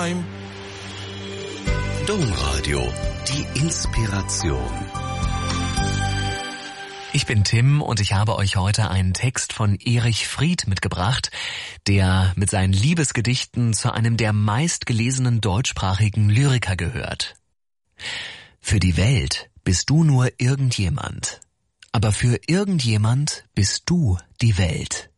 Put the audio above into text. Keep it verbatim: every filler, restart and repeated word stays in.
Domradio, die Inspiration. Ich bin Tim und ich habe euch heute einen Text von Erich Fried mitgebracht, der mit seinen Liebesgedichten zu einem der meistgelesenen deutschsprachigen Lyriker gehört. Für die Welt bist du nur irgendjemand, aber für irgendjemand bist du die Welt.